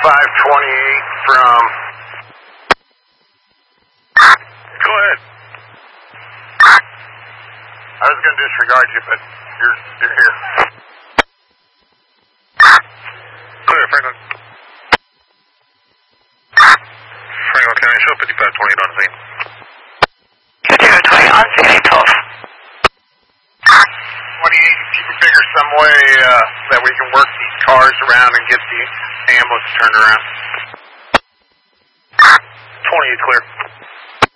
528 from... Go ahead. I was going to disregard you, but you're here. Clear, Franklin. Franklin County, show 5528 on scene. 5520 on scene, 812. 28, if you can figure some way that we can work these cars around and get the ambulance turned around. 28 clear.